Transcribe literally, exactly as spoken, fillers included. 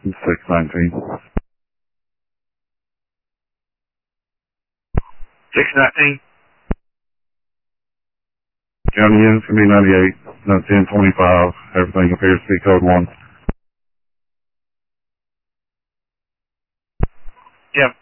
six nineteen. six nineteen. County units can be ninety-eight, not ten twenty-five. Everything appears to be code one. Yep.